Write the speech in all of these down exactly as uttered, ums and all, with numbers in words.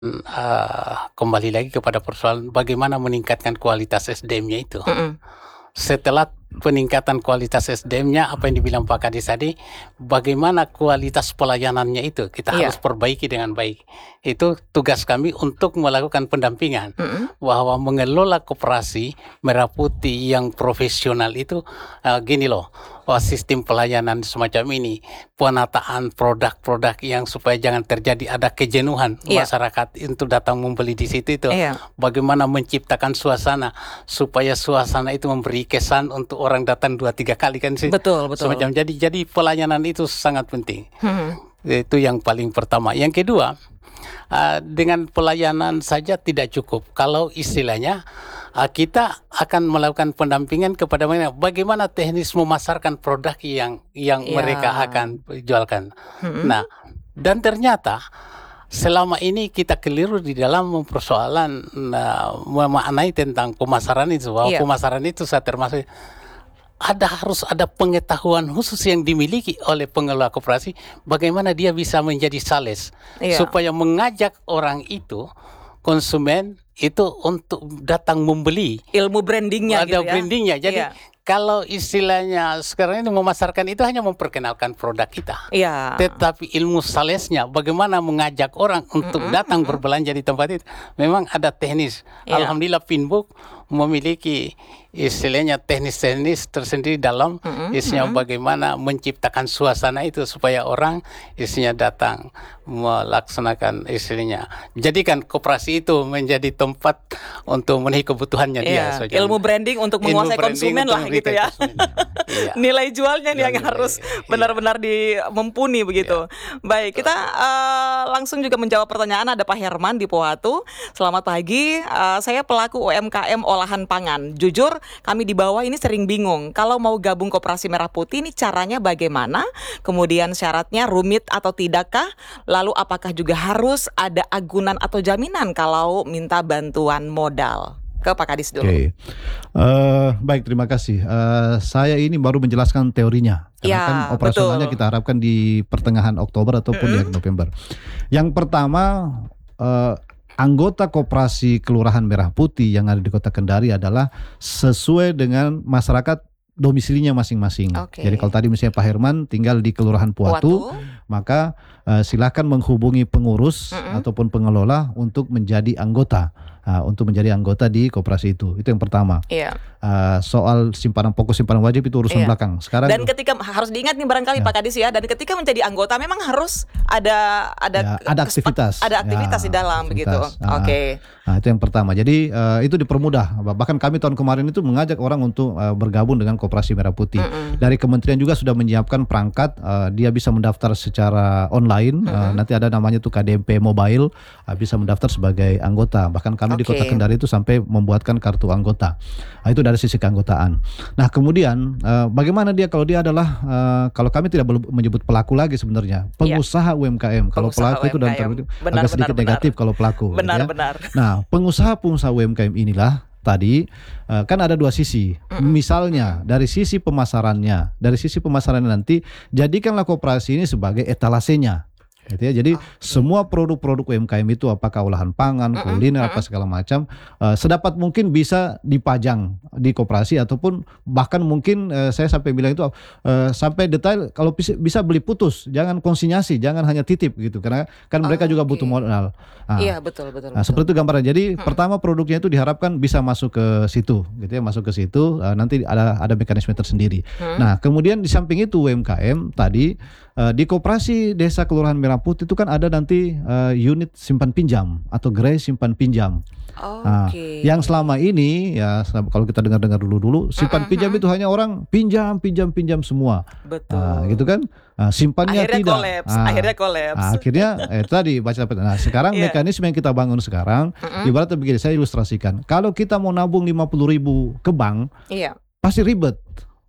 Mmm, eee, kembali lagi kepada persoalan bagaimana meningkatkan kualitas S D M-nya itu. Mhm. Setelah peningkatan kualitas S D M-nya, apa yang dibilang Pak Kadis tadi, bagaimana kualitas pelayanannya itu kita Iya. harus perbaiki dengan baik. Itu tugas kami untuk melakukan pendampingan, Mhm. bahwa mengelola koperasi Merah Putih yang profesional itu, eee, gini loh, oh sistem pelayanan semacam ini, penataan produk-produk yang supaya jangan terjadi ada kejenuhan Iya. masyarakat untuk datang membeli di situ itu. Iya. Bagaimana menciptakan suasana, supaya suasana itu memberi kesan untuk orang datang dua tiga kali kan sih. Betul betul. Semacam jadi jadi pelayanan itu sangat penting. Mhm. Itu yang paling pertama. Yang kedua, eee, dengan pelayanan saja tidak cukup. Kalau istilahnya, eee, kita akan melakukan pendampingan kepada mana, bagaimana teknis memasarkan produk yang yang Iya. mereka akan jualkan. Mhm. Nah, dan ternyata selama ini kita keliru di dalam persoalan, eee, memaknai tentang pemasaran itu, bahwa Iya. pemasaran itu saya termasuk ada harus ada pengetahuan khusus yang dimiliki oleh pengelola koperasi, bagaimana dia bisa menjadi sales, Iya. supaya mengajak orang itu, konsumen itu untuk datang membeli. Ilmu branding-nya Ada gitu ya. branding-nya. Jadi Iya. kalau istilahnya sekarang ini memasarkan itu hanya memperkenalkan produk kita. Iya. Tetapi ilmu salesnya, bagaimana mengajak orang untuk Mhm datang mhm. berbelanja di tempat itu, memang ada teknis. Iya. Alhamdulillah Pinbook memiliki istilahnya teknis-teknis tersendiri dalam Mhm isinya mhm. bagaimana menciptakan suasana itu supaya orang isinya datang melaksanakan istilahnya, jadikan koperasi itu menjadi tempat untuk memenuhi kebutuhannya dia. Iya, semacam ilmu itu. branding untuk Ilmu menguasai branding konsumen untuk lah gitu retail ya. konsumen. Iya. Nilai jualnya nih yang Nilai, harus iya. benar-benar di mumpuni begitu. Baik, kita, eee, langsung juga menjawab pertanyaan, ada Pak Herman di Poatu. Selamat pagi, eee, saya pelaku U M K M olahan pangan. Jujur kami di bawah ini sering bingung, kalau mau gabung Koperasi Merah Putih ini caranya bagaimana? Kemudian syaratnya rumit atau tidakkah? Lalu apakah juga harus ada agunan atau jaminan kalau minta bantuan modal? Ke Pak Kadis dulu. Oke, eee, baik terima kasih. Eee, saya ini baru menjelaskan teorinya, karena Iya, kan operasionalnya betul. kita harapkan di pertengahan Oktober ataupun di Mhm. November. Yang pertama, eee, anggota Koperasi Kelurahan Merah Putih yang ada di Kota Kendari adalah sesuai dengan masyarakat domisilinya masing-masing. Oke. Jadi kalau tadi misalnya Pak Herman tinggal di Kelurahan Poatu, Poatu. maka, eee, silakan menghubungi pengurus Mhm. ataupun pengelola untuk menjadi anggota, eee, untuk menjadi anggota di koperasi itu. Itu yang pertama. Iya. Eee, soal simpanan pokok, simpanan wajib itu urusan Iya. belakang. Sekarang Dan ketika harus diingat nih barangkali Ya. Pak Kadis ya, dan ketika menjadi anggota memang harus ada ada Ya, ada kesep aktivitas. ada aktivitas Ya, di dalam begitu. aktivitas. Ah. Oke. Nah, itu yang pertama. Jadi, eee, itu dipermudah. Bahkan kami tahun kemarin itu mengajak orang untuk, eee, bergabung dengan Koperasi Merah Putih. Mhm. Dari kementerian juga sudah menyiapkan perangkat, eee, dia bisa mendaftar secara online, eee, Mhm. nanti ada namanya tuh K D M P Mobile, eee, bisa mendaftar sebagai anggota. Bahkan kami di Kota Oke. Kendari itu sampai membuatkan kartu anggota. Nah, itu dari sisi keanggotaan. Nah, kemudian, eee, bagaimana dia kalau dia adalah, eee, kalau kami tidak belum menyebut pelaku lagi sebenarnya, Iya. pengusaha U M K M. Kalau Pengusaha pelaku itu dalam U M K M. tanda kutip Benar, agak sedikit benar, negatif benar. kalau pelaku, gitu Benar, ya. benar. Nah, pengusaha-pengusaha U M K M inilah tadi, eee, kan ada dua sisi. Mhm. Misalnya dari sisi pemasarannya, dari sisi pemasarannya nanti jadikanlah koperasi ini sebagai etalasenya, gitu ya. Jadi Oke. semua produk-produk U M K M itu apakah olahan pangan, Mhm kuliner, mhm. apa segala macam, eee, sedapat mungkin bisa dipajang di koperasi ataupun bahkan mungkin, eee, saya sampai bilang itu, eee, sampai detail kalau bisa bisa beli putus, jangan konsinyasi, jangan hanya titip gitu, karena kan mereka juga butuh Oke. modal. Nah, Iya, betul betul Nah, betul. seperti itu gambaran. Jadi Mhm. pertama produknya itu diharapkan bisa masuk ke situ, gitu ya, masuk ke situ. eee, nanti ada ada mekanisme tersendiri. Mhm. Nah, kemudian di samping itu U M K M tadi, eee, di Koperasi Desa Kelurahan Merah Putih itu kan ada nanti, eee, unit simpan pinjam atau gerai simpan pinjam. Nah, Oke. yang selama ini ya sel kalau kita dengar-dengar dulu-dulu simpan Mhm pinjam mhm. itu hanya orang pinjam, pinjam, pinjam semua. Betul. Nah, gitu kan. Nah, simpannya Akhirnya tidak. kolaps, Ah. akhirnya kolaps. Nah, akhirnya eh, tadi baca Nah, sekarang Iya. mekanisme yang kita bangun sekarang Mhm. ibaratnya begini, saya ilustrasikan. Kalau kita mau nabung lima puluh ribu ke bank, Iya. pasti ribet.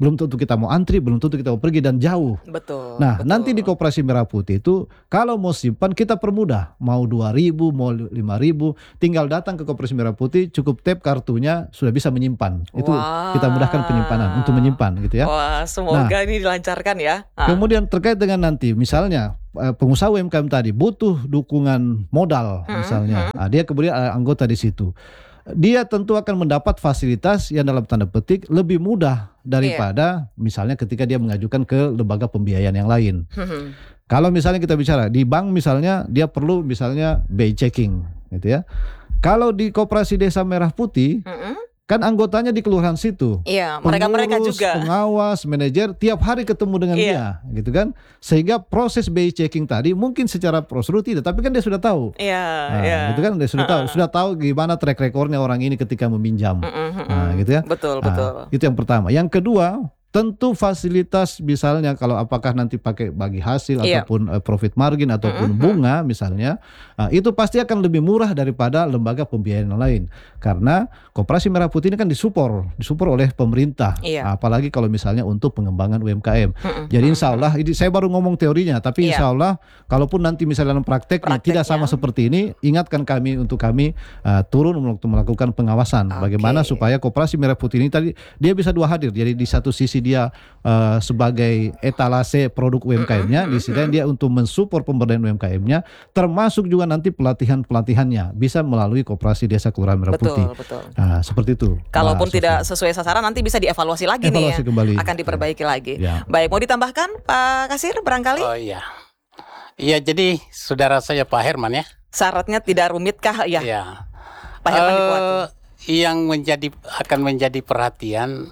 belum tentu kita mau antri, belum tentu kita mau pergi dan jauh. Betul. Nah, betul. nanti di Koperasi Merah Putih itu kalau mau simpan kita permudah. Mau dua ribu, mau lima ribu, tinggal datang ke Koperasi Merah Putih, cukup tap kartunya sudah bisa menyimpan. Itu Wah. kita mudahkan penyimpanan untuk menyimpan gitu ya. Wah, semoga Nah, ini dilancarkan ya. Ah. Kemudian terkait dengan nanti misalnya eh, pengusaha U M K M tadi butuh dukungan modal Hmm, misalnya. Nah, dia kemudian ada anggota di situ. Dia tentu akan mendapat fasilitas yang dalam tanda petik lebih mudah daripada misalnya ketika dia mengajukan ke lembaga pembiayaan yang lain. Hmm. Kalau misalnya kita bicara di bank misalnya dia perlu misalnya B I checking gitu ya. Kalau di Koperasi Desa Merah Putih Hmm. kan anggotanya di kelurahan situ. Iya, mereka-mereka Pengurus, juga. pengawas, manajer tiap hari ketemu dengan Iya. dia, gitu kan? Sehingga proses B I checking tadi mungkin secara prosedur tidak, tapi kan dia sudah tahu. Iya, Nah, iya. gitu kan dia sudah tahu, Uh-uh. sudah tahu gimana track recordnya orang ini ketika meminjam. Mm-mm, Nah, gitu ya. Betul, Nah, betul. itu yang pertama. Yang kedua, tentu fasilitas misalnya kalau apakah nanti pakai bagi hasil Iya. ataupun uh, profit margin ataupun Mm-mm. bunga misalnya, uh, itu pasti akan lebih murah daripada lembaga pembiayaan yang lain. Karena Koperasi Merah Putih ini kan disupport, disupport oleh pemerintah. Iya. Nah, apalagi kalau misalnya untuk pengembangan U M K M. Mm-mm. Jadi insya Allah, ini saya baru ngomong teorinya, tapi Iya. insya Allah kalaupun nanti misalnya dalam prakteknya, tidak Prakteknya. sama seperti ini, ingatkan kami untuk kami uh, turun untuk melakukan pengawasan. Oke. Bagaimana supaya Koperasi Merah Putih ini tadi dia bisa dua hadir. Jadi di satu sisi dia uh, sebagai etalase produk U M K M-nya, di sisi lain dia untuk mensupport pemberdayaan U M K M-nya, termasuk juga nanti pelatihan-pelatihannya bisa melalui Koperasi Desa Kelurahan Merah Betul, Putih. betul. Nah, seperti itu. Kalaupun Mbak tidak Sofia. sesuai sasaran nanti bisa dievaluasi lagi nih Evaluasi ya. kembali. Akan diperbaiki lagi. Ya. Baik, mau ditambahkan Pak Kasir barangkali? Oh iya. Iya, jadi saudara saya Pak Herman ya. Syaratnya tidak rumitkah ya? Iya. Pak Herman di Puatu. Eh, yang menjadi akan menjadi perhatian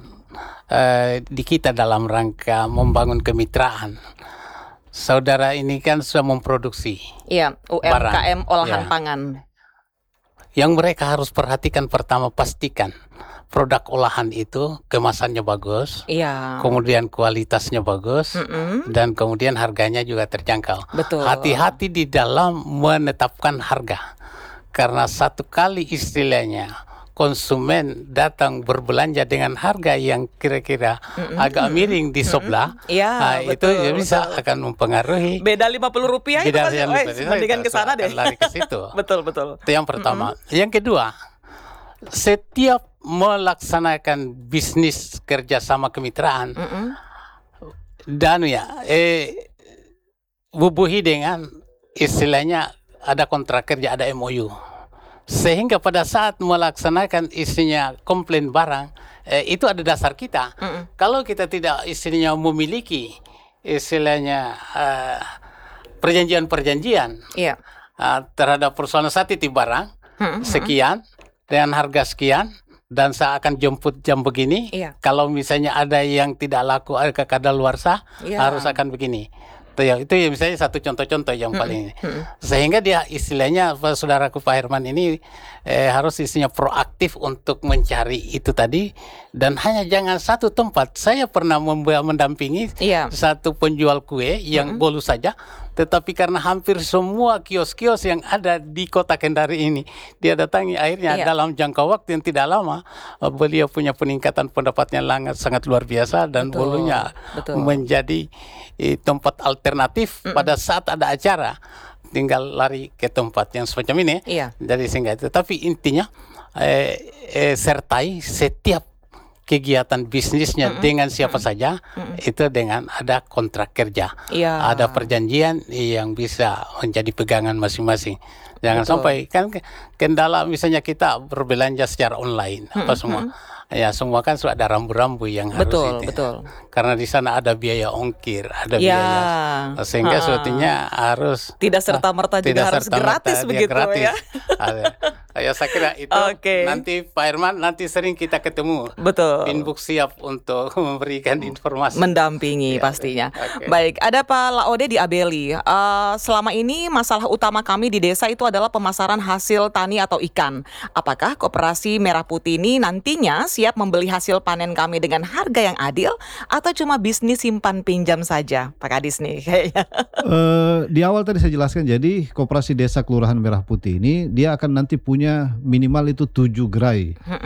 eh, di kita dalam rangka membangun kemitraan. Saudara ini kan sudah memproduksi. Iya, U M K M barang. olahan Ya. pangan. Yang mereka harus perhatikan pertama, pastikan produk olahan itu kemasannya bagus, Iya. kemudian kualitasnya bagus, Mm-mm. dan kemudian harganya juga terjangkau. Betul. Hati-hati di dalam menetapkan harga. Karena satu kali istilahnya konsumen datang berbelanja dengan harga yang kira-kira agak miring di sebelah, Iya, nah, itu betul, ya bisa betul. akan mempengaruhi. Beda lima puluh rupiah itu Beda masih, yang weh, lebih- mendingan itu ke sana akan deh. lari ke situ. Betul, betul. Itu yang pertama. Yang kedua, setiap melaksanakan bisnis kerjasama kemitraan Mm-mm. dan ya eh, bubuhi dengan istilahnya ada kontrak kerja, ada M O U, sehingga pada saat melaksanakan isinya komplain barang eh, itu ada dasar kita. Mm-mm. Kalau kita tidak istilahnya memiliki istilahnya eh, perjanjian-perjanjian Iya. uh, terhadap persoalan saya titip barang Mm-mm. sekian dengan harga sekian dan saya akan jemput jam begini. Iya. Kalau misalnya ada yang tidak laku ada kadaluarsa Iya. harus akan begini. Itu ya, itu ya misalnya satu contoh-contoh yang paling ini. Mm-mm. Sehingga dia istilahnya Pak saudaraku Pak Herman ini eh, harus istilahnya proaktif untuk mencari itu tadi, dan hanya jangan satu tempat. Saya pernah memba- mendampingi Iya. satu penjual kue yang bolu saja, tetapi karena hampir semua kios-kios yang ada di kota Kendari ini dia datangi, akhirnya Iya. dalam jangka waktu yang tidak lama eh, beliau punya peningkatan pendapatnya sangat sangat luar biasa, dan Betul, bolunya betul. menjadi eh, tempat alternatif pada saat ada acara, tinggal lari ke tempat yang semacam ini. Iya. Jadi sehingga itu, tapi intinya eh, eh, sertai setiap kegiatan bisnisnya dengan siapa saja itu dengan ada kontrak kerja, Iya. ada perjanjian yang bisa menjadi pegangan masing-masing. Jangan Betul. sampai kan ke- kendala misalnya kita berbelanja secara online apa semua. Ya semua kan sudah ada rambu-rambu yang harus Betul, itu. betul. Karena di sana ada biaya ongkir, ada Ya. biaya, sehingga Ha-ha. sebetulnya harus Tidak serta-merta juga tidak harus serta-merta gratis dia begitu gratis. ya. Ada. Ya saya kira itu Oke. nanti Pak Herman nanti sering kita ketemu. Betul. Pinbook siap untuk memberikan informasi. Mendampingi Ya, pastinya. oke. Baik, ada Pak Laode di Abeli. Eh, selama ini masalah utama kami di desa itu adalah pemasaran hasil tani atau ikan. Apakah Koperasi Merah Putih ini nantinya siap membeli hasil panen kami dengan harga yang adil atau cuma bisnis simpan pinjam saja? Pak Kadis nih kayaknya. Eh, di awal tadi saya jelaskan, jadi Koperasi Desa Kelurahan Merah Putih ini dia akan nanti punya minimal itu tujuh gerai. Mm-mm.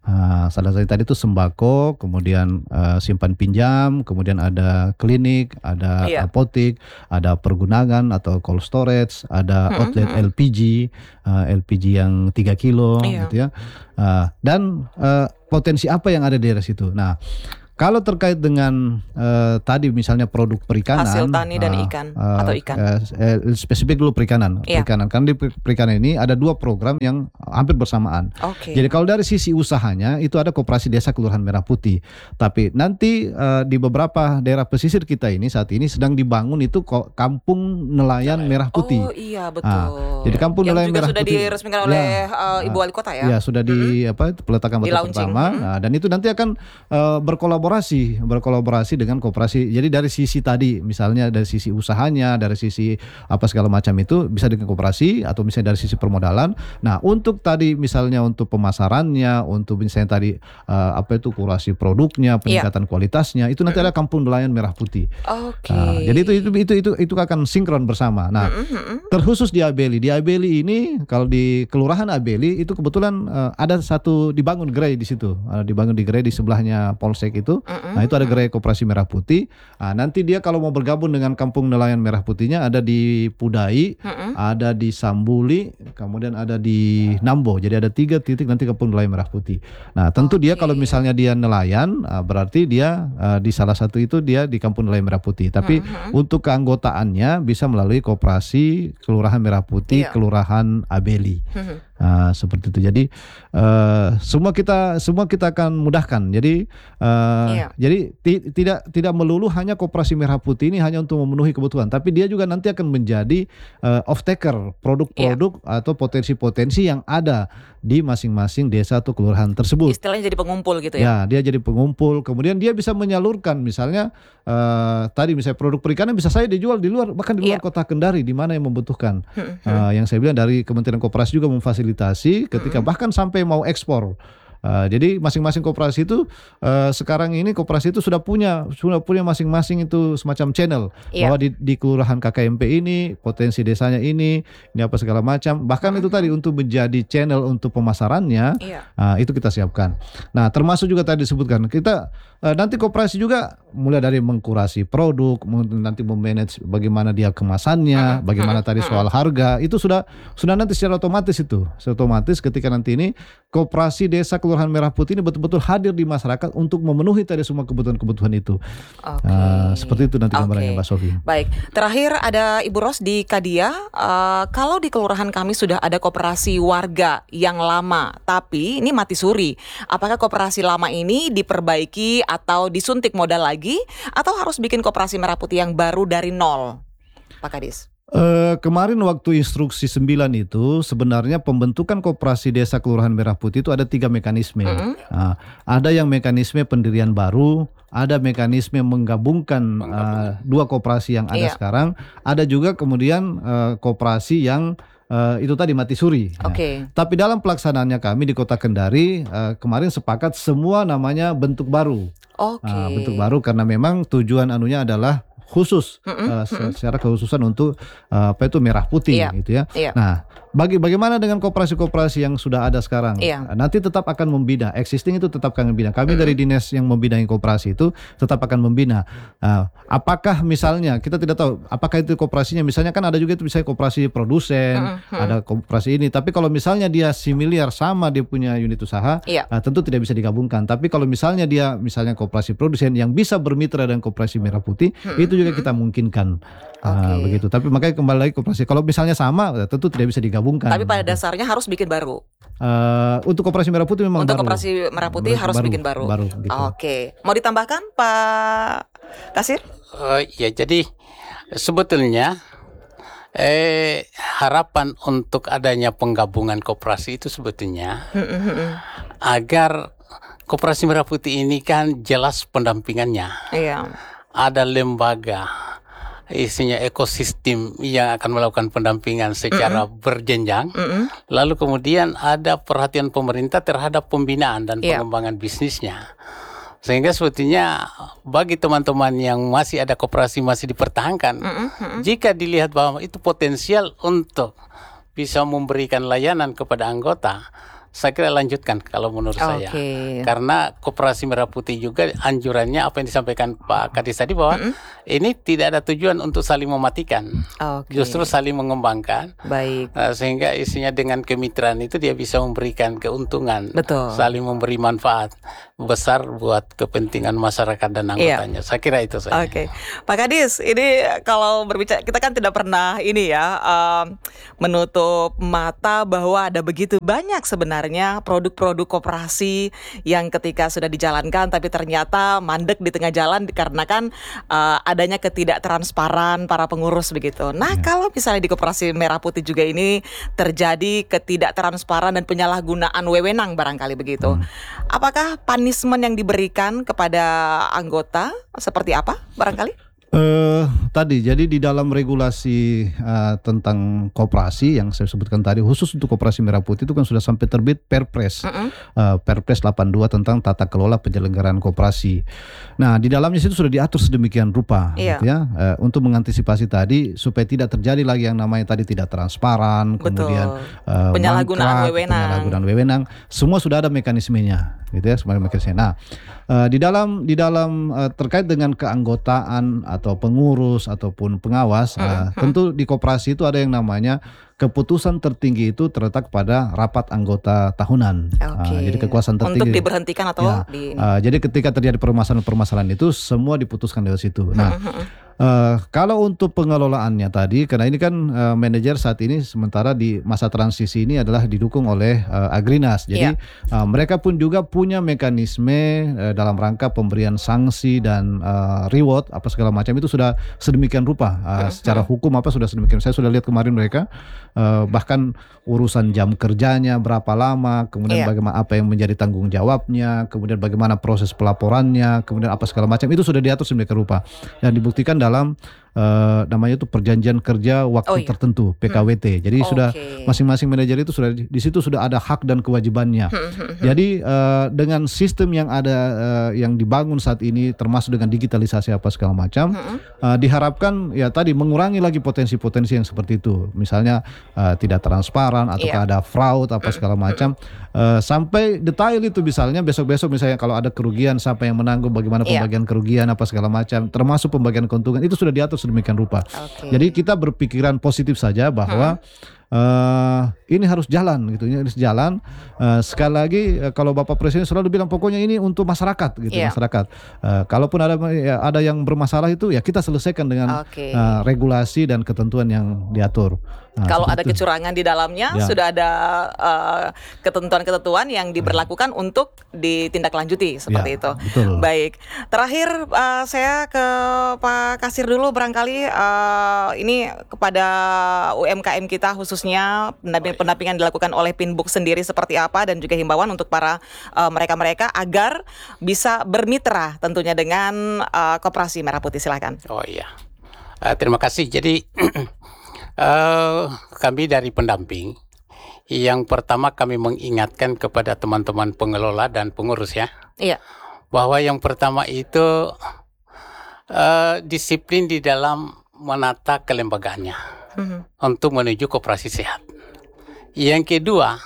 Uh, salah satu tadi itu sembako, kemudian uh, simpan pinjam, kemudian ada klinik, ada Iya. apotik, ada pergudangan atau cold storage, ada Mm-mm, outlet mm-mm. L P G, uh, L P G yang tiga kilo Iya. gitu ya. Uh, dan uh, potensi apa yang ada di daerah situ. Nah, kalau terkait dengan uh, tadi misalnya produk perikanan, Hasil tani dan uh, ikan uh, atau ikan. uh, eh, spesifik dulu perikanan. Iya. Perikanan. Karena di per- perikanan ini ada dua program yang hampir bersamaan. Oke. Jadi kalau dari sisi usahanya itu ada Koperasi Desa Kelurahan Merah Putih. Tapi nanti uh, di beberapa daerah pesisir kita ini saat ini sedang dibangun itu ko- kampung nelayan Merah Putih. Oh iya betul. Ah, jadi kampung yang nelayan juga Merah sudah Putih. diresmikan Ya. oleh uh, Ibu Wali Kota ya. Ya sudah di apa peletakan Di batu launching. pertama. Mm-mm. Nah, dan itu nanti akan uh, berkolaborasi, berkolaborasi dengan koperasi. Jadi dari sisi tadi, misalnya dari sisi usahanya, dari sisi apa segala macam itu bisa dengan koperasi atau misalnya dari sisi permodalan. Nah, untuk tadi misalnya untuk pemasarannya, untuk misalnya tadi uh, apa itu kurasi produknya, peningkatan kualitasnya, itu nanti ada kampung nelayan Merah Putih. Oke. Nah, jadi itu itu itu itu itu akan sinkron bersama. Nah, Mm-mm, mm-mm. terkhusus di Abeli, di Abeli ini kalau di Kelurahan Abeli itu kebetulan uh, ada satu dibangun gerai di situ, uh, dibangun di gerai di sebelahnya Polsek itu. Mm-mm. Nah itu ada gerai Koperasi Merah Putih. Nah, nanti dia kalau mau bergabung dengan Kampung Nelayan Merah Putihnya ada di Pudai, Mm-mm. ada di Sambuli, kemudian ada di Nambo. Jadi ada tiga titik nanti Kampung Nelayan Merah Putih. Nah tentu dia Oke. kalau misalnya dia nelayan, uh, berarti dia uh, di salah satu itu dia di Kampung Nelayan Merah Putih. Tapi Mhm. untuk keanggotaannya bisa melalui Koperasi Kelurahan Merah Putih, Iya. Kelurahan Abeli. Mhm. Nah, seperti itu. Jadi uh, semua kita semua kita akan mudahkan. Jadi uh, Iya. jadi ti- tidak tidak melulu hanya Koperasi Merah Putih ini hanya untuk memenuhi kebutuhan, tapi dia juga nanti akan menjadi uh, off taker produk-produk atau potensi-potensi yang ada di masing-masing desa atau kelurahan tersebut. Istilahnya jadi pengumpul gitu ya. Ya, dia jadi pengumpul. Kemudian dia bisa menyalurkan, misalnya uh, tadi misalnya produk perikanan bisa saya dijual di luar, bahkan di luar Iya. kota Kendari, di mana yang membutuhkan. Mhm. Uh, yang saya bilang dari Kementerian Koperasi juga memfasilitasi ketika bahkan sampai mau ekspor. Uh, jadi masing-masing koperasi itu uh, sekarang ini koperasi itu sudah punya sudah punya masing-masing itu semacam channel Iya. bahwa di, di kelurahan K K M P ini potensi desanya ini ini apa segala macam, bahkan itu tadi untuk menjadi channel untuk pemasarannya. Iya. Nah, itu kita siapkan. Nah, termasuk juga tadi disebutkan kita eh, nanti koperasi juga mulai dari mengkurasi produk, meng- nanti memanage bagaimana dia kemasannya, bagaimana tadi soal harga, itu sudah sudah nanti secara otomatis itu, secara otomatis ketika nanti ini koperasi desa Kelurahan Merah Putih ini betul-betul hadir di masyarakat untuk memenuhi tadi semua kebutuhan-kebutuhan itu. Oke. Nah, seperti itu nanti gambarannya, Oke. Mbak Sofi. Baik, terakhir ada Ibu Ros di Kadia. Eh, kalau di kelurahan kami sudah ada koperasi warga yang lama, tapi ini mati suri. Apakah koperasi lama ini diperbaiki atau disuntik modal lagi, atau harus bikin koperasi Merah Putih yang baru dari nol, Pak Kadis? Eh, kemarin waktu instruksi sembilan itu sebenarnya pembentukan koperasi desa Kelurahan Merah Putih itu ada tiga mekanisme. Mm-mm. Nah, ada yang mekanisme pendirian baru, ada mekanisme menggabungkan eh, dua koperasi yang ada Iya. sekarang, ada juga kemudian eh, koperasi yang eh, itu tadi mati suri. Nah, Oke. tapi dalam pelaksanaannya kami di Kota Kendari eh, kemarin sepakat semua namanya bentuk baru. Oke. Nah, bentuk baru karena memang tujuan anunya adalah khusus Mm-mm, uh, se- secara kekhususan untuk uh, apa itu merah putih Iya, gitu ya. iya. Nah, bagi bagaimana dengan koperasi-koperasi yang sudah ada sekarang? Iya. Uh, Nanti tetap akan membina, existing itu tetap akan membina. Kami dari dinas yang membidangi koperasi itu tetap akan membina. Uh, apakah misalnya kita tidak tahu apakah itu koperasinya, misalnya kan ada juga itu misalnya koperasi produsen, Mm-mm, ada koperasi ini. Tapi kalau misalnya dia similar sama dia punya unit usaha, Iya. uh, tentu tidak bisa digabungkan. Tapi kalau misalnya dia misalnya koperasi produsen yang bisa bermitra dengan koperasi merah putih, itu juga kita mungkinkan. Uh, Oke. begitu. Tapi makanya kembali lagi koperasi. Kalau misalnya sama, ya tentu tidak bisa digabungkan. Tapi pada dasarnya harus bikin baru. Uh, untuk koperasi merah putih memang Untuk baru. koperasi Merah Putih Baru- harus baru, bikin baru. baru, gitu. Oke. Mau ditambahkan Pak Kasir? Eh, ya jadi sebetulnya eh harapan untuk adanya penggabungan koperasi itu sebetulnya agar koperasi merah putih ini kan jelas pendampingannya. Iya. Ada lembaga, isinya ekosistem yang akan melakukan pendampingan secara berjenjang. Mm-mm. Lalu kemudian ada perhatian pemerintah terhadap pembinaan dan Iya. pengembangan bisnisnya. Sehingga sebetulnya bagi teman-teman yang masih ada koperasi masih dipertahankan, Mm-mm, mm-mm. jika dilihat bahwa itu potensial untuk bisa memberikan layanan kepada anggota, saya kira lanjutkan kalau menurut saya. Oke. Karena Koperasi Merah Putih juga anjurannya apa yang disampaikan Pak Kadis tadi bahwa Mm-mm. ini tidak ada tujuan untuk saling mematikan, Oke. justru saling mengembangkan. Baik. Uh, sehingga isinya dengan kemitraan itu dia bisa memberikan keuntungan, Betul. saling memberi manfaat besar buat kepentingan masyarakat dan anggotanya. Saya kira itu saja. Oke, Pak Kadis, ini kalau berbicara kita kan tidak pernah ini ya um, menutup mata bahwa ada begitu banyak sebenarnya produk-produk koperasi yang ketika sudah dijalankan tapi ternyata mandek di tengah jalan dikarenakan uh, adanya ketidaktransparan para pengurus begitu. Nah, kalau misalnya di Koperasi Merah Putih juga ini terjadi ketidaktransparan dan penyalahgunaan wewenang barangkali begitu. Apakah punishment yang diberikan kepada anggota seperti apa barangkali? Eh, tadi jadi di dalam regulasi eh, tentang koperasi yang saya sebutkan tadi khusus untuk Koperasi Merah Putih itu kan sudah sampai terbit Perpres, Mm-mm. eh, Perpres delapan puluh dua tentang tata kelola penyelenggaraan koperasi. Nah, di dalamnya situ sudah diatur sedemikian rupa, Iya. gitu ya, eh, untuk mengantisipasi tadi supaya tidak terjadi lagi yang namanya tadi tidak transparan, Betul. kemudian eh, Penyalahgunaan mangkrak, wewenang. penyalahgunaan wewenang, semua sudah ada mekanismenya, gitu ya, semua mekanismenya. Nah, eh, di dalam di dalam eh, terkait dengan keanggotaan atau pengurus ataupun pengawas, uh, tentu di koperasi itu ada yang namanya keputusan tertinggi itu terletak pada rapat anggota tahunan. Oke. Uh, jadi kekuasaan tertinggi. Untuk diberhentikan atau Ya, di uh, jadi ketika terjadi permasalahan-permasalahan itu semua diputuskan dari situ. Nah, Uh, kalau untuk pengelolaannya tadi, karena ini kan uh, manajer saat ini sementara di masa transisi ini adalah didukung oleh uh, Agrinas. Jadi uh, mereka pun juga punya mekanisme uh, dalam rangka pemberian sanksi dan uh, reward apa segala macam itu sudah sedemikian rupa. Uh, secara hukum apa sudah sedemikian. Saya sudah lihat kemarin mereka uh, bahkan urusan jam kerjanya berapa lama, kemudian Iya. bagaimana apa yang menjadi tanggung jawabnya, kemudian bagaimana proses pelaporannya, kemudian apa segala macam itu sudah diatur sedemikian rupa dan dibuktikan dalam uh, namanya itu perjanjian kerja waktu Oh, iya. tertentu P K W T. Jadi sudah Oke. masing-masing manajer itu sudah di, di situ sudah ada hak dan kewajibannya. Jadi uh, dengan sistem yang ada uh, yang dibangun saat ini termasuk dengan digitalisasi apa segala macam uh, diharapkan ya tadi mengurangi lagi potensi-potensi yang seperti itu. Misalnya uh, tidak transparan atau Iya. ada fraud apa segala macam. Uh, sampai detail itu misalnya besok-besok misalnya kalau ada kerugian siapa yang menanggung, bagaimana Iya. pembagian kerugian apa segala macam, termasuk pembagian keuntungan itu sudah diatur sedemikian rupa. Oke. Jadi kita berpikiran positif saja bahwa eh, ini harus jalan gitu, ini harus jalan. Eh, sekali lagi eh, kalau Bapak Presiden selalu bilang pokoknya ini untuk masyarakat gitu, Iya. masyarakat. Eh, kalaupun ada ya, ada yang bermasalah itu ya kita selesaikan dengan Oke. eh, regulasi dan ketentuan yang diatur. Nah, Kalau ada seperti itu. kecurangan di dalamnya, Ya. sudah ada uh, ketentuan-ketentuan yang diberlakukan untuk ditindaklanjuti seperti Ya, itu. betul. Baik, terakhir uh, saya ke Pak Kasir dulu barangkali uh, ini kepada U M K M kita khususnya pendamping- pendampingan dilakukan oleh Pinbuk sendiri seperti apa dan juga himbauan untuk para uh, mereka-mereka agar bisa bermitra tentunya dengan uh, Koperasi Merah Putih. Silakan. Oh iya, Eh, terima kasih. Jadi eh, kami dari pendamping, yang pertama kami mengingatkan kepada teman-teman pengelola dan pengurus ya, Iya. bahwa yang pertama itu eh, disiplin di dalam menata kelembagaannya Mhm. untuk menuju koperasi sehat. Yang kedua,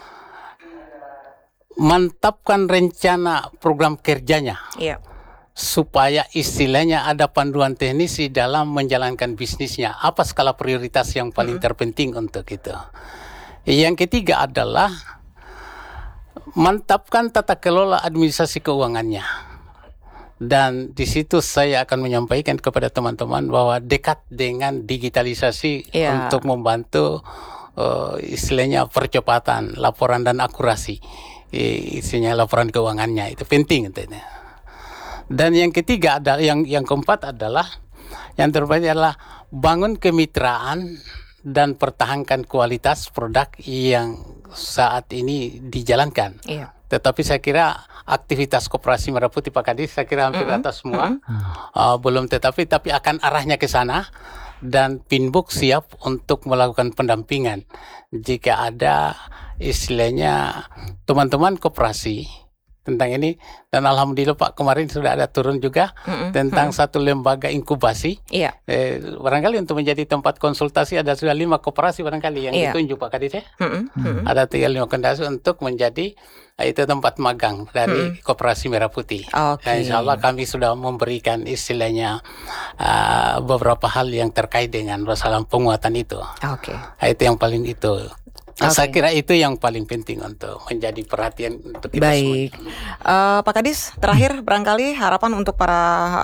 mantapkan rencana program kerjanya Iya. supaya istilahnya ada panduan teknis di dalam menjalankan bisnisnya. Apa skala prioritas yang paling terpenting untuk itu. Yang ketiga adalah mantapkan tata kelola administrasi keuangannya. Dan di situ saya akan menyampaikan kepada teman-teman bahwa dekat dengan digitalisasi Iya. untuk membantu uh, istilahnya percepatan laporan dan akurasi. Eh, Isinya laporan keuangannya itu penting tentunya. Dan yang ketiga adalah yang yang keempat adalah yang terbaik adalah bangun kemitraan dan pertahankan kualitas produk yang saat ini dijalankan. Iya. Tetapi saya kira aktivitas Koperasi Merah Putih Pak Kadis saya kira hampir atas semua. Uh, belum tetapi tapi akan arahnya ke sana dan Pinbuk siap untuk melakukan pendampingan jika ada istilahnya teman-teman koperasi tentang ini, dan alhamdulillah Pak kemarin sudah ada turun juga Mm-mm. tentang Mm. satu lembaga inkubasi. Iya. Eh, barangkali untuk menjadi tempat konsultasi ada sudah lima koperasi barangkali yang Iya. ditunjuk Pak Kadis ya. Mm-mm. Mm-mm. Ada tiga lima koperasi untuk menjadi eh, itu tempat magang dari Koperasi Merah Putih. Oke. Dan insya Allah kami sudah memberikan istilahnya uh, beberapa hal yang terkait dengan masalah penguatan itu. Oke. Nah, itu yang paling itu. Nah, Oke. Saya kira itu yang paling penting untuk menjadi perhatian untuk kita Baik, semua. Eh, Pak Kadis, terakhir barangkali harapan untuk para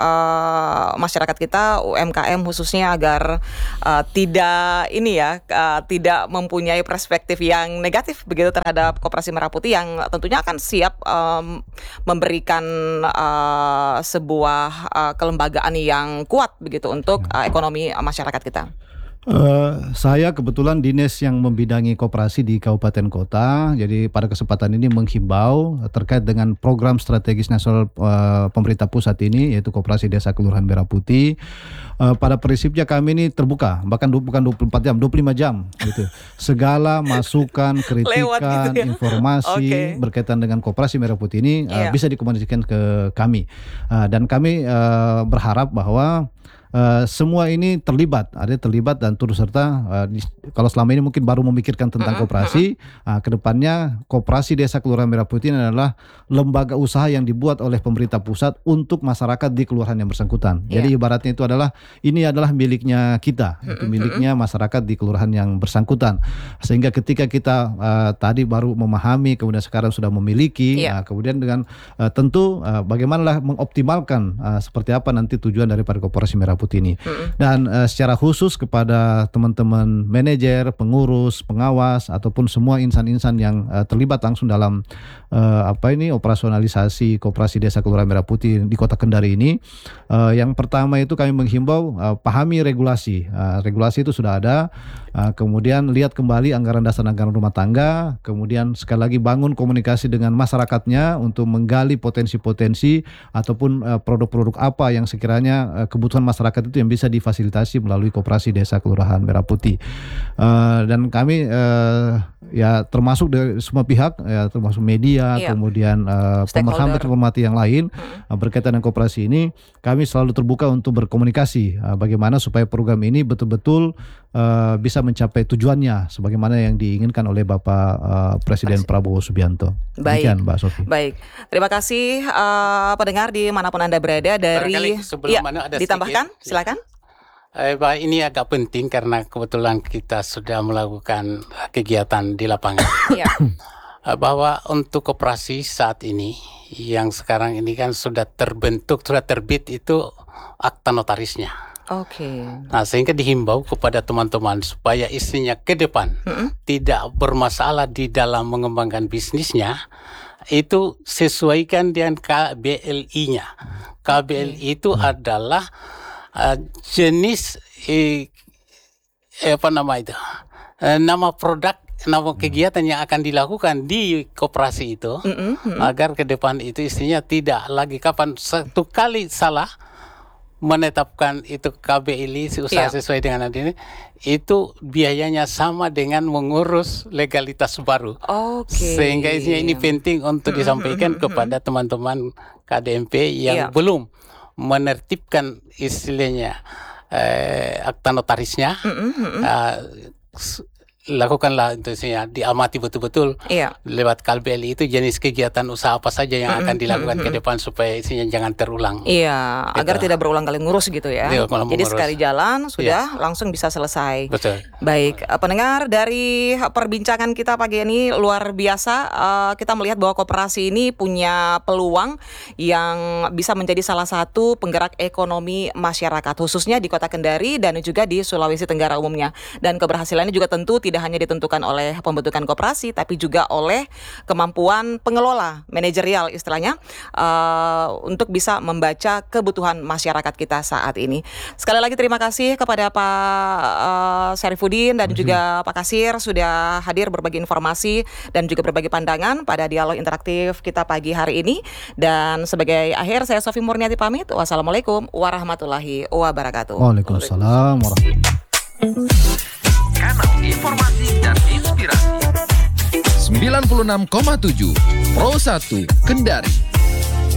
eh, masyarakat kita U M K M khususnya agar eh, tidak ini ya, eh, tidak mempunyai perspektif yang negatif begitu terhadap Koperasi Merah Putih yang tentunya akan siap em, memberikan eh, sebuah eh, kelembagaan yang kuat begitu untuk eh, ekonomi masyarakat kita. Eh, saya kebetulan dinas yang membidangi koperasi di kabupaten kota. Jadi pada kesempatan ini menghimbau terkait dengan program strategis nasional eh, pemerintah pusat ini, yaitu Koperasi Desa Kelurahan Merah Putih. Eh, pada prinsipnya kami ini terbuka, bahkan du- bukan dua puluh empat jam, dua puluh lima jam gitu. Segala masukan, Lewat kritikan, gitu ya. informasi Oke. berkaitan dengan Koperasi Merah Putih ini eh, Iya. bisa dikomunikasikan ke kami. Eh, dan kami eh, berharap bahwa Uh, semua ini terlibat, ada terlibat dan turut serta. Uh, di, kalau selama ini mungkin baru memikirkan tentang koperasi, uh, kedepannya Koperasi Desa Kelurahan Merah Putih ini adalah lembaga usaha yang dibuat oleh pemerintah pusat untuk masyarakat di kelurahan yang bersangkutan. Iya. Jadi ibaratnya itu adalah ini adalah miliknya kita, itu miliknya masyarakat di kelurahan yang bersangkutan. Sehingga ketika kita uh, tadi baru memahami, kemudian sekarang sudah memiliki, Iya. uh, kemudian dengan uh, tentu uh, bagaimanalah mengoptimalkan uh, seperti apa nanti tujuan daripada Koperasi Merah Putih ini. Dan uh, secara khusus kepada teman-teman manajer, pengurus, pengawas ataupun semua insan-insan yang uh, terlibat langsung dalam uh, apa ini operasionalisasi Koperasi Desa Kelurahan Merah Putih di Kota Kendari ini, uh, yang pertama itu kami menghimbau uh, pahami regulasi. Uh, regulasi itu sudah ada. Uh, kemudian lihat kembali anggaran dasar anggaran rumah tangga, kemudian sekali lagi bangun komunikasi dengan masyarakatnya untuk menggali potensi-potensi ataupun uh, produk-produk apa yang sekiranya uh, kebutuhan masyarakat itu yang bisa difasilitasi melalui Koperasi Desa Kelurahan Merah Putih. Uh, dan kami uh, ya termasuk dari semua pihak, ya, termasuk media, Iya. kemudian uh, Stakeholder. pemerhati yang lain uh, berkaitan dengan koperasi ini, kami selalu terbuka untuk berkomunikasi uh, bagaimana supaya program ini betul-betul uh, bisa mencapai tujuannya sebagaimana yang diinginkan oleh Bapak uh, Presiden Prabowo Subianto. Baik. Demikian, Mbak Sofi. Baik, terima kasih eh, pendengar dimanapun Anda berada dari. Barangkali sebelum Iya, mana ada ditambahkan, sedikit. silakan. Eh, Pak, ini agak penting karena kebetulan kita sudah melakukan kegiatan di lapangan. Iya, Eh, bahwa untuk koperasi saat ini yang sekarang ini kan sudah terbentuk, sudah terbit itu akta notarisnya. oke. Nah, sehingga dihimbau kepada teman-teman supaya istrinya ke depan tidak bermasalah di dalam mengembangkan bisnisnya, itu sesuaikan dengan K B L I-nya. K B L I itu adalah uh, jenis eh, eh, apa nama itu? Eh, nama produk, nama kegiatan yang akan dilakukan di koperasi itu, Mm-mm, mm-mm. agar ke depan itu istrinya tidak lagi kapan satu kali salah menetapkan itu K B L I usaha Iya. sesuai dengan ini, itu biayanya sama dengan mengurus legalitas baru. Oke. Sehingga isinya ini penting untuk disampaikan kepada teman-teman K D M P yang Iya. belum menertibkan istilahnya eh, akta notarisnya. Mm-mm, mm-mm. eh, s- lakukanlah itu isinya, diamati betul-betul Iya. lewat K B L I itu jenis kegiatan usaha apa saja yang akan dilakukan ke depan supaya isinya jangan terulang. Iya, agar Gitu. tidak berulang kali ngurus gitu ya. Iya, kalau Jadi mengurus. sekali jalan sudah langsung bisa selesai. Betul. Baik, eh, pendengar, dari perbincangan kita pagi ini luar biasa. Eh, kita melihat bahwa koperasi ini punya peluang yang bisa menjadi salah satu penggerak ekonomi masyarakat, khususnya di Kota Kendari dan juga di Sulawesi Tenggara umumnya. Dan keberhasilannya juga tentu tidak hanya ditentukan oleh pembentukan koperasi, tapi juga oleh kemampuan pengelola manajerial istilahnya eh, untuk bisa membaca kebutuhan masyarakat kita saat ini. Sekali lagi terima kasih kepada Pak eh, Syarifuddin dan juga Pak Kasir sudah hadir berbagi informasi dan juga berbagi pandangan pada dialog interaktif kita pagi hari ini. Dan sebagai akhir, saya Sofi Murniati pamit. Wassalamualaikum warahmatullahi wabarakatuh. Waalaikumsalam warahmatullahi wabarakatuh. Kanal informasi dan inspirasi. sembilan puluh enam koma tujuh, Pro satu, Kendari.